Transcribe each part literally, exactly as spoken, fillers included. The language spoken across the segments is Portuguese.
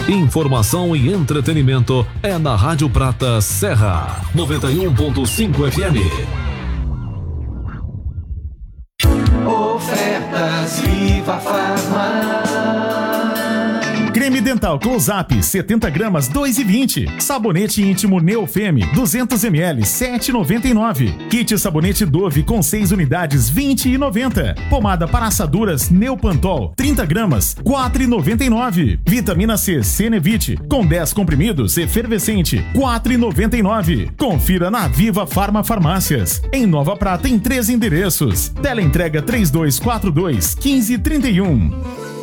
Informação e entretenimento é na Rádio Prata Serra, noventa e um ponto cinco F M. Ofertas Viva Farma. Creme dental Close-Up setenta gramas dois e vinte. Sabonete íntimo Neofeme duzentos mililitros sete e noventa e nove. Kit sabonete Dove com seis unidades vinte e noventa. Pomada para assaduras Neopantol trinta gramas quatro e noventa e nove. Vitamina C Cenevite com dez comprimidos efervescente quatro e noventa e nove. Confira na Viva Farma Farmácias. Em Nova Prata em três endereços. Teleentrega três dois quatro dois um cinco três um.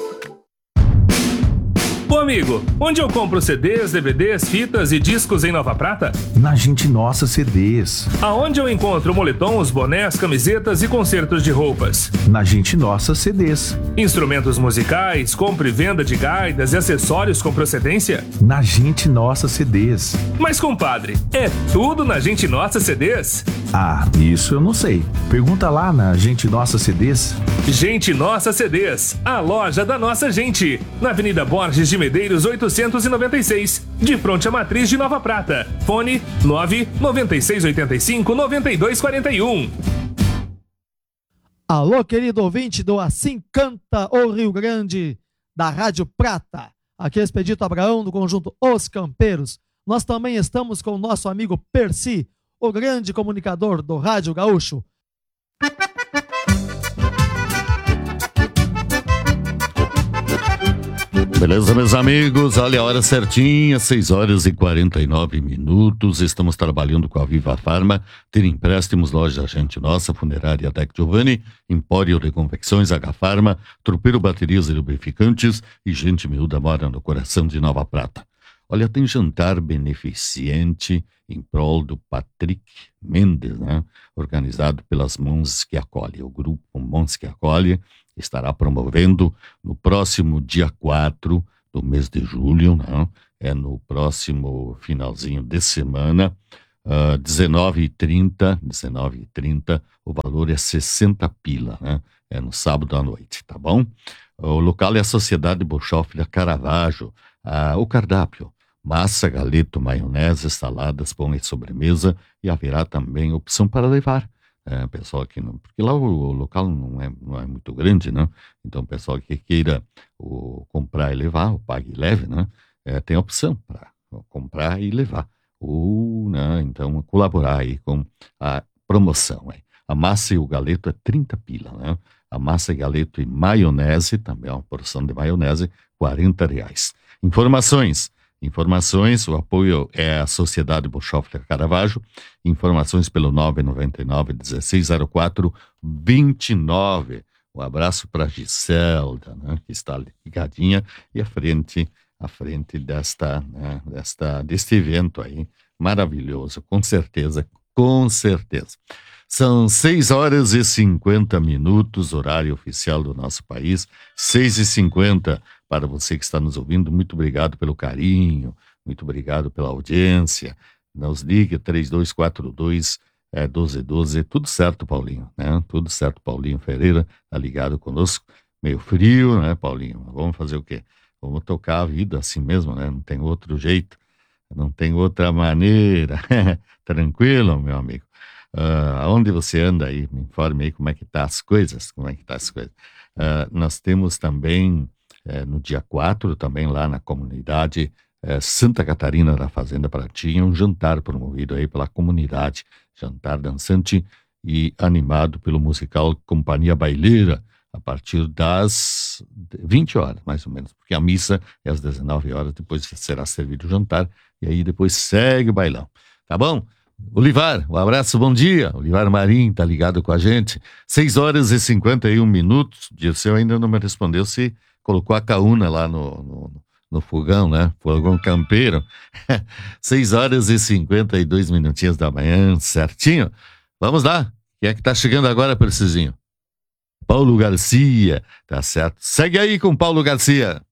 Ô amigo, onde eu compro C Ds, D V Ds, fitas e discos em Nova Prata? Na Gente Nossa C Ds. Aonde eu encontro moletons, bonés, camisetas e concertos de roupas? Na Gente Nossa C Ds. Instrumentos musicais, compra e venda de gaitas e acessórios com procedência? Na Gente Nossa C Ds. Mas compadre, é tudo na Gente Nossa C Ds? Ah, isso eu não sei. Pergunta lá na Gente Nossa C Ds. Gente Nossa C Ds, a loja da nossa gente. Na Avenida Borges de Medeiros oitocentos e noventa e seis, de frente à Matriz de Nova Prata. Fone nove nove seis oito cinco nove dois quatro um. Alô, querido ouvinte do Assim Canta o Rio Grande, da Rádio Prata. Aqui é Expedito Abraão, do conjunto Os Campeiros. Nós também estamos com o nosso amigo Percy, o grande comunicador do Rádio Gaúcho. Beleza, meus amigos? Olha a hora certinha, seis horas e quarenta e nove minutos. Estamos trabalhando com a Viva Farma. Ter empréstimos, loja Gente Nossa, Funerária Deck Giovanni, Empório de Confecções, H Farma, Tropeiro Baterias e Lubrificantes e Gente Miúda mora no coração de Nova Prata. Olha, tem jantar beneficente em prol do Patrick Mendes, né? Organizado pelas Mãos que Acolhe. O grupo Mãos que Acolhe estará promovendo no próximo dia quatro do mês de julho, né? É no próximo finalzinho de semana, uh, dezenove e trinta, dezenove e trinta, o valor é sessenta pila, né? É no sábado à noite, tá bom? O local é a Sociedade Bochoff da Caravaggio. Uh, o cardápio: massa, galeto, maionese, saladas, pão e sobremesa, e haverá também opção para levar. É, pessoal que não, porque lá o, o local não é, não é muito grande, né? Então, o pessoal que queira o, comprar e levar, o pague e leve, né? É, tem opção para comprar e levar. Ou, né? Então, colaborar aí com a promoção. Hein? A massa e o galeto é trinta pila, né? A massa e galeto e maionese, também é uma porção de maionese, quarenta reais. Informações. Informações, o apoio é a Sociedade Bochoff da Caravaggio. Informações pelo nove nove nove, um seis zero quatro, dois nove. Um abraço para a Giselda, né, que está ligadinha e à frente, à frente desta, né, desta, deste evento aí, maravilhoso, com certeza, com certeza. São seis horas e cinquenta minutos, horário oficial do nosso país, seis e cinquenta. Para você que está nos ouvindo, muito obrigado pelo carinho, muito obrigado pela audiência. Nos ligue, três dois quatro dois, um dois um dois. Tudo certo, Paulinho, né? Tudo certo, Paulinho Ferreira, tá ligado conosco. Meio frio, né, Paulinho? Vamos fazer o quê? Vamos tocar a vida assim mesmo, né? Não tem outro jeito, não tem outra maneira. Tranquilo, meu amigo? Uh, aonde você anda aí? Me informe aí como é que tá as coisas, como é que tá as coisas. Uh, nós temos também... É, no dia quatro, também lá na comunidade é, Santa Catarina da Fazenda Pratinha, um jantar promovido aí pela comunidade, jantar dançante e animado pelo musical Companhia Baileira, a partir das vinte horas, mais ou menos, porque a missa é às dezenove horas, depois será servido o jantar, e aí depois segue o bailão, tá bom? Olivar, um abraço, bom dia. Olivar Marim tá ligado com a gente, seis horas e cinquenta e um minutos, o Dirceu ainda não me respondeu se colocou a caúna lá no, no, no fogão, né? Fogão campeiro. seis horas e cinquenta e dois minutinhos da manhã, certinho. Vamos lá. Quem é que tá chegando agora, Precisinho? Paulo Garcia, tá certo. Segue aí com Paulo Garcia.